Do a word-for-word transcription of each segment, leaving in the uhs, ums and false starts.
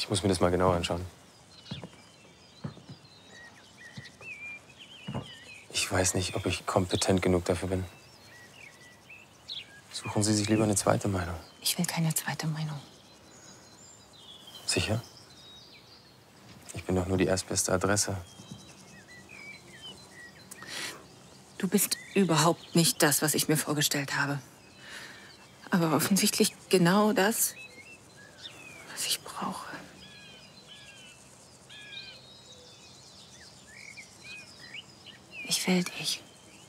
Ich muss mir das mal genauer anschauen. Ich weiß nicht, ob ich kompetent genug dafür bin. Suchen Sie sich lieber eine zweite Meinung. Ich will keine zweite Meinung. Sicher? Ich bin doch nur die erstbeste Adresse. Du bist überhaupt nicht das, was ich mir vorgestellt habe. Aber offensichtlich genau das, was ich brauche. Ich will dich.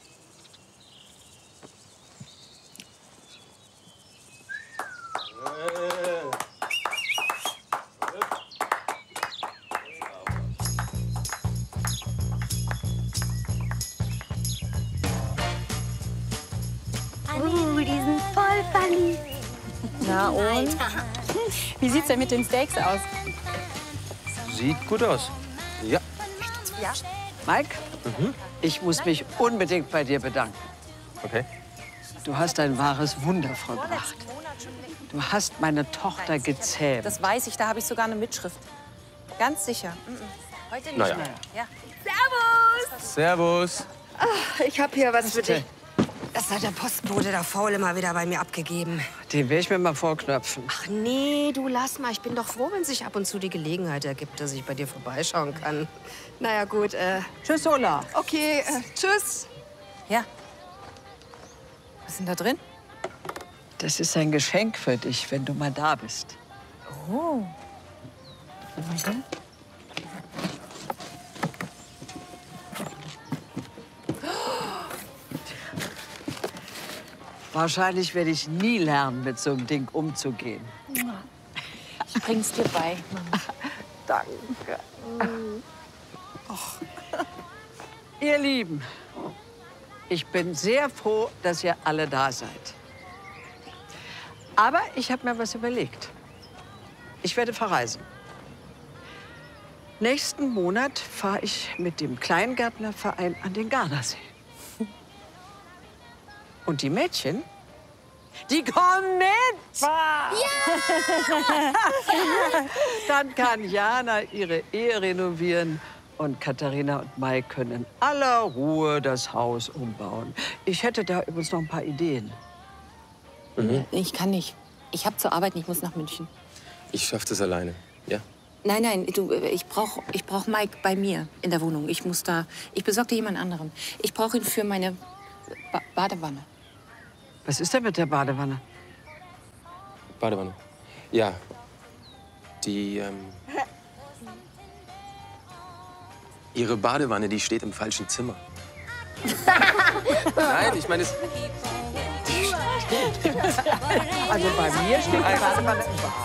Oh, die sind voll verliebt. Na und? Wie sieht's denn mit den Steaks aus? Sieht gut aus. Ja. Mike, mhm. ich muss mich unbedingt bei dir bedanken. Okay. Du hast ein wahres Wunder vollbracht. Du hast meine Tochter gezähmt. Das weiß ich, da habe ich sogar eine Mitschrift. Ganz sicher. Heute nicht Naja. mehr. Ja. Servus! Servus. Ach, ich habe hier was für dich. Das hat der Postbote da faul immer wieder bei mir abgegeben. Den will ich mir mal vorknöpfen. Ach nee, du lass mal. Ich bin doch froh, wenn sich ab und zu die Gelegenheit ergibt, dass ich bei dir vorbeischauen kann. Naja, gut. Äh, Tschüss, Ola. okay, äh, tschüss. Ja. Was ist denn da drin? Das ist ein Geschenk für dich, wenn du mal da bist. Oh. Mhm. Wahrscheinlich werde ich nie lernen, mit so einem Ding umzugehen. Ich bring's dir bei, Mama. Danke. Och. Ihr Lieben, ich bin sehr froh, dass ihr alle da seid. Aber ich habe mir was überlegt. Ich werde verreisen. Nächsten Monat fahre ich mit dem Kleingärtnerverein an den Gardasee. Und die Mädchen, die kommen mit! Ja! Dann kann Jana ihre Ehe renovieren und Katharina und Mai können in aller Ruhe das Haus umbauen. Ich hätte da übrigens noch ein paar Ideen. Mhm. Ich kann nicht. Ich habe zur Arbeit, ich muss nach München. Ich schaff das alleine. Ja? Nein, nein, du, ich brauche ich brauch Mike bei mir in der Wohnung. Ich muss da, ich besorge dir jemand anderen. Ich brauche ihn für meine ba Badewanne. Was ist denn mit der Badewanne? Badewanne. Ja. Die, ähm... Ihre Badewanne, die steht im falschen Zimmer. Nein, ich meine, es... Also bei mir steht die Badewanne im Bad.